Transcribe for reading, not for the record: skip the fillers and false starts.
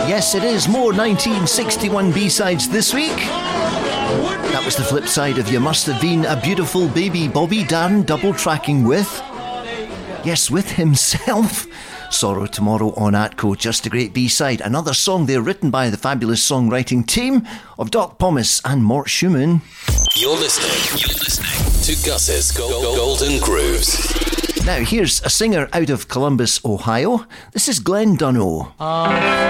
Yes, it is more 1961 B-sides this week. That was the flip side of You Must Have Been a Beautiful Baby, Bobby Darin double tracking with, yes, with himself, Sorrow Tomorrow on Atco. Just a great B-side. Another song there written by the fabulous songwriting team of Doc Pomus and Mort Schumann. You're listening to Gus's Golden Grooves. Now here's a singer out of Columbus, Ohio. This is Glenn Dunno.